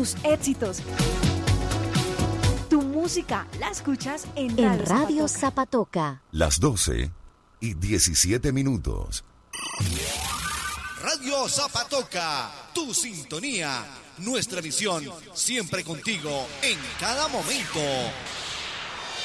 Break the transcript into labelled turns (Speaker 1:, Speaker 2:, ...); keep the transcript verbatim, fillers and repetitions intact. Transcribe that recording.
Speaker 1: tus éxitos. Tu música la escuchas en Radio,
Speaker 2: en Radio
Speaker 1: Zapatoca.
Speaker 2: Zapatoca.
Speaker 3: Las doce y diecisiete minutos.
Speaker 4: Radio Zapatoca, tu sintonía, nuestra misión, siempre contigo, en cada momento.